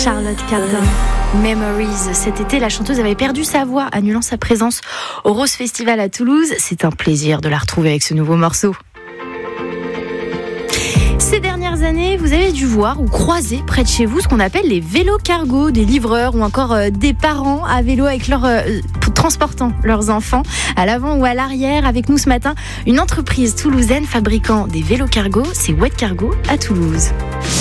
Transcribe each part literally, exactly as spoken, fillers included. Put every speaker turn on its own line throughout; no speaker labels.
Charlotte Carlton, Memories. Cet été, la chanteuse avait perdu sa voix, annulant sa présence au Rose Festival à Toulouse. C'est un plaisir de la retrouver avec ce nouveau morceau. Ces dernières années, vous avez dû voir ou croiser près de chez vous ce qu'on appelle les vélos cargo, des livreurs ou encore euh, des parents à vélo avec leur, euh, transportant leurs enfants à l'avant ou à l'arrière. Avec nous ce matin, une entreprise toulousaine fabriquant des vélos cargo, c'est Wet Cargo à Toulouse.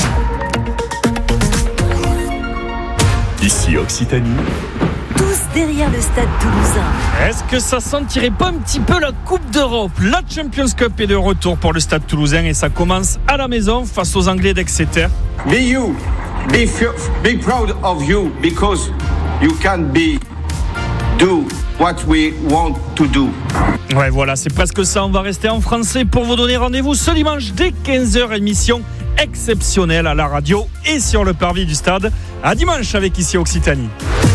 Ici Occitanie.
Tous derrière le stade toulousain.
Est-ce que ça sentirait pas un petit peu la Coupe d'Europe? La Champions Cup est de retour pour le stade toulousain et ça commence à la maison face aux Anglais d'Exeter.
Be you, be, be proud of you because you can be, do what we want to do.
Ouais, voilà, c'est presque ça. On va rester en français pour vous donner rendez-vous ce dimanche dès quinze heures, émission exceptionnelle à la radio et sur le parvis du stade. À dimanche avec Ici Occitanie.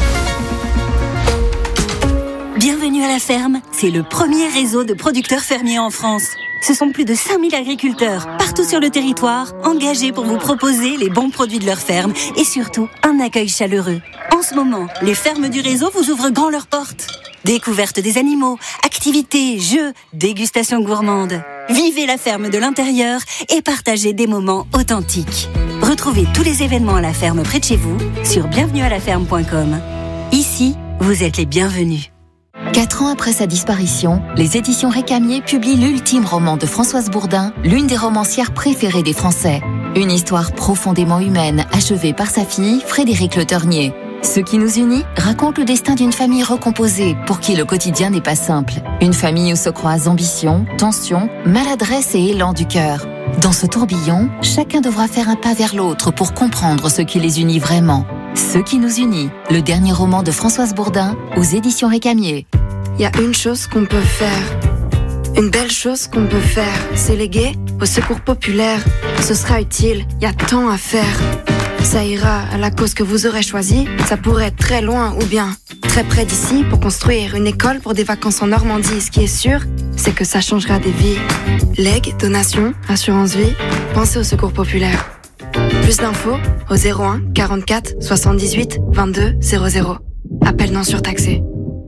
Bienvenue à la ferme, c'est le premier réseau de producteurs fermiers en France. Ce sont plus de cinq mille agriculteurs, partout sur le territoire, engagés pour vous proposer les bons produits de leur ferme et surtout un accueil chaleureux. En ce moment, les fermes du réseau vous ouvrent grand leurs portes. Découverte des animaux, activités, jeux, dégustation gourmande. Vivez la ferme de l'intérieur et partagez des moments authentiques. Retrouvez tous les événements à la ferme près de chez vous sur bienvenue à la ferme point com. Ici, vous êtes les bienvenus.
Quatre ans après sa disparition, les éditions Récamier publient l'ultime roman de Françoise Bourdin, l'une des romancières préférées des Français. Une histoire profondément humaine, achevée par sa fille, Frédérique Le Ternier. Ce qui nous unit raconte le destin d'une famille recomposée, pour qui le quotidien n'est pas simple. Une famille où se croisent ambition, tension, maladresse et élan du cœur. Dans ce tourbillon, chacun devra faire un pas vers l'autre pour comprendre ce qui les unit vraiment. Ce qui nous unit, le dernier roman de Françoise Bourdin, aux éditions Récamier.
Il y a une chose qu'on peut faire, une belle chose qu'on peut faire, c'est léguer au secours populaire. Ce sera utile, il y a tant à faire. Ça ira à la cause que vous aurez choisie, ça pourrait être très loin ou bien très près d'ici pour construire une école pour des vacances en Normandie. Ce qui est sûr, c'est que ça changera des vies. Legs, donations, assurance vie, pensez au secours populaire. Plus d'infos au zéro un quarante-quatre soixante-dix-huit vingt-deux zéro zéro. Appel non surtaxé.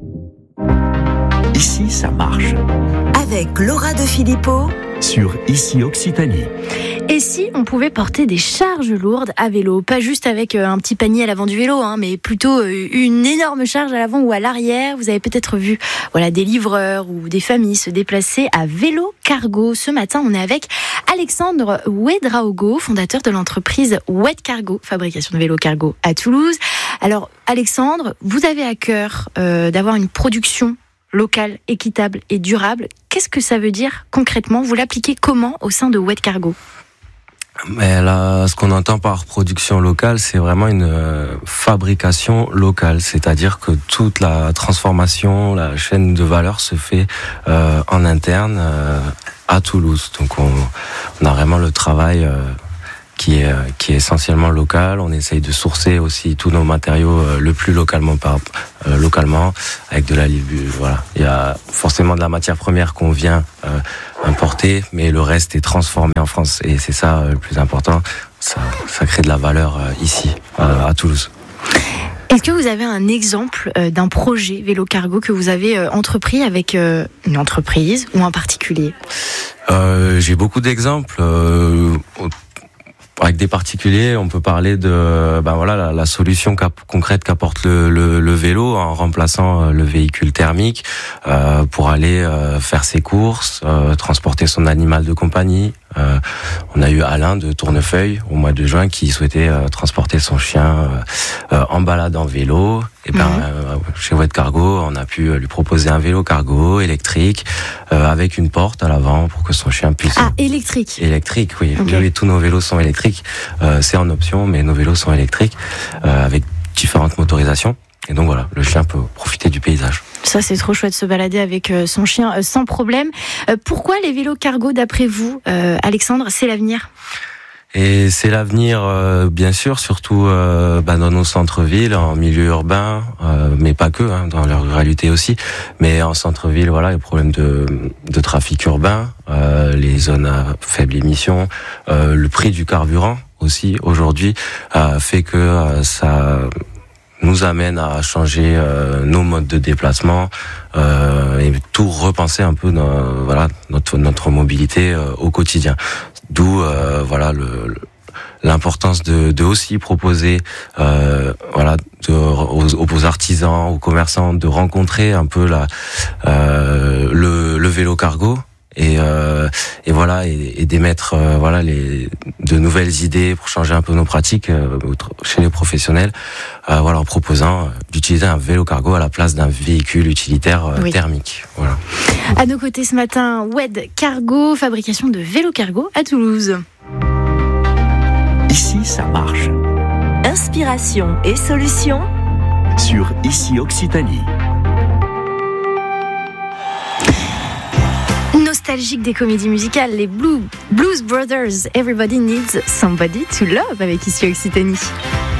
Ici, ça marche.
Avec Laura de Philippot
sur Ici Occitanie.
Et si on pouvait porter des charges lourdes à vélo, pas juste avec un petit panier à l'avant du vélo, hein, mais plutôt une énorme charge à l'avant ou à l'arrière. Vous avez peut-être vu voilà, des livreurs ou des familles se déplacer à vélo cargo. Ce matin, on est avec Alexandre Ouedraogo, fondateur de l'entreprise Wet Cargo, fabrication de vélo cargo à Toulouse. Alors Alexandre, vous avez à cœur euh, d'avoir une production locale, équitable et durable. Qu'est-ce que ça veut dire concrètement? Vous l'appliquez comment au sein de Wet Cargo?
Mais là, ce qu'on entend par production locale, c'est vraiment une euh, fabrication locale. C'est-à-dire que toute la transformation, la chaîne de valeur se fait euh, en interne euh, à Toulouse. Donc on, on a vraiment le travail euh, qui est qui est essentiellement local. On essaye de sourcer aussi tous nos matériaux euh, le plus localement par euh, localement avec de la livre. Voilà, il y a forcément de la matière première qu'on vient euh, importer, mais le reste est transformé en France et c'est ça euh, le plus important. Ça ça crée de la valeur euh, ici euh, à Toulouse.
Est-ce que vous avez un exemple euh, d'un projet vélo cargo que vous avez euh, entrepris avec euh, une entreprise ou un particulier?
euh, J'ai beaucoup d'exemples. Euh, Avec des particuliers, on peut parler de ben voilà la, la solution cap- concrète qu'apporte le, le, le vélo en remplaçant le véhicule thermique euh, pour aller euh, faire ses courses, euh, transporter son animal de compagnie. Euh, on a eu Alain de Tournefeuille au mois de juin qui souhaitait euh, transporter son chien euh, en balade en vélo. Et ben mmh. euh, chez Wet Cargo, on a pu lui proposer un vélo cargo électrique euh, avec une porte à l'avant pour que son chien puisse.
Ah, électrique.
Électrique, oui.
Okay.
Oui, tous nos vélos sont électriques. Euh, c'est en option, mais nos vélos sont électriques euh, avec différentes motorisations. Et donc voilà, le chien peut profiter du paysage.
Ça, c'est trop chouette de se balader avec euh, son chien euh, sans problème. Euh, pourquoi les vélos cargo, d'après vous, euh, Alexandre, c'est l'avenir ?
Et c'est l'avenir, euh, bien sûr, surtout euh, bah, dans nos centres-villes, en milieu urbain, euh, mais pas que, hein, dans la ruralité aussi. Mais en centre-ville, voilà, les problèmes de, de trafic urbain, euh, les zones à faible émission, euh, le prix du carburant aussi aujourd'hui euh, fait que euh, ça nous amène à changer euh, nos modes de déplacement euh, et tout repenser un peu dans, voilà notre notre mobilité euh, au quotidien. D'où euh, voilà le, le l'importance de, de aussi proposer euh, voilà de, aux, aux artisans, aux commerçants de rencontrer un peu la euh, le, le vélo cargo. Et, euh, et voilà, et, et d'émettre euh, voilà les de nouvelles idées pour changer un peu nos pratiques euh, chez les professionnels, euh, voilà en proposant d'utiliser un vélo cargo à la place d'un véhicule utilitaire euh, oui. thermique. Voilà.
À nos côtés ce matin, Wed Cargo, fabrication de vélo cargo à Toulouse.
Ici, ça marche.
Inspiration et solutions
sur Ici Occitanie.
Nostalgique des comédies musicales, les Blue, Blues Brothers, Everybody Needs Somebody to Love avec Ici Occitanie.